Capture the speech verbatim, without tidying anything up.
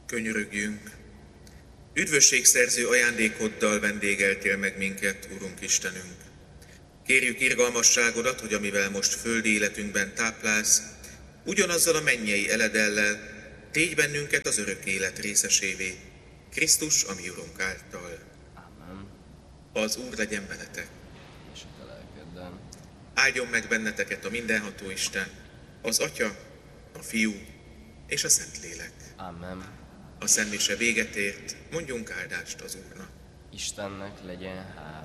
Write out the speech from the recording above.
Könyörögjünk! Üdvösségszerző ajándékoddal vendégeltél meg minket, Urunk Istenünk. Kérjük irgalmasságodat, hogy amivel most földi életünkben táplálsz, ugyanazzal a mennyei eledellel tégy bennünket az örök élet részesévé, Krisztus, a mi Urunk által. Amen. Az Úr legyen veletek. És a te lelkeddel. Áldjon meg benneteket a mindenható Isten, az Atya, a Fiú és a Szentlélek. Amen. A szentmise véget ért, mondjunk áldást az Úrnak. Istennek legyen hála.